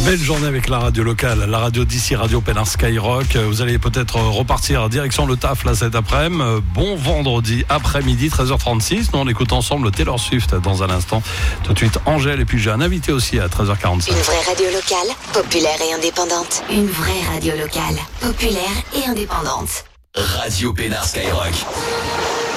Belle journée avec la radio locale, la radio d'ici, Radio Pénard Skyrock. Vous allez peut-être repartir direction le taf là cet après-midi. Bon vendredi après-midi, 13h36. Nous on écoute ensemble Taylor Swift dans un instant. Tout de suite Angèle et puis j'ai un invité aussi à 13h45. Une vraie radio locale, populaire et indépendante. Une vraie radio locale, populaire et indépendante. Radio Pénard Skyrock.